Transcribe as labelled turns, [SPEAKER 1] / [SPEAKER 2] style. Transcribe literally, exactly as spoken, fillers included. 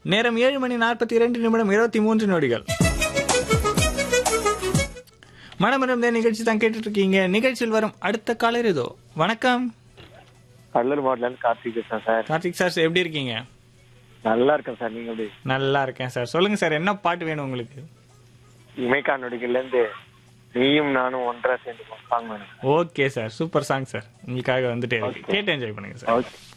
[SPEAKER 1] நேரம் ஏழு மணி நாற்பத்தி இரண்டு நிமிடம் இருபத்தி மூன்று நொடிகள். மனமரம் நிகழ்ச்சி தான் கேட்டுட்டு இருக்கீங்க. நிகழ்ச்சியில் வரும் அடுத்த காலர் இதோ. வணக்கம்.
[SPEAKER 2] கடலூர் மாவட்டத்துல கார்த்திக் பேசுறேன் சார்.
[SPEAKER 1] கார்த்திக் சார் எப்படி இருக்கீங்க?
[SPEAKER 2] நல்லா இருக்கேன் சார். நீங்க எப்படி?
[SPEAKER 1] நல்லா இருக்கேன் சார். சொல்லுங்க சார், என்ன பாட்டு வேணும் உங்களுக்கு?
[SPEAKER 2] இமைக்கா நொடிகள்ல இருந்து நீயும் நானும் ஒன்றா சேர்ந்து சாங் வேணும்.
[SPEAKER 1] Okay sir, super song sir. உங்களுக்காக வந்துட்டு கேட்டு என்ஜாய் பண்ணுங்க சார்.
[SPEAKER 2] ஓகே.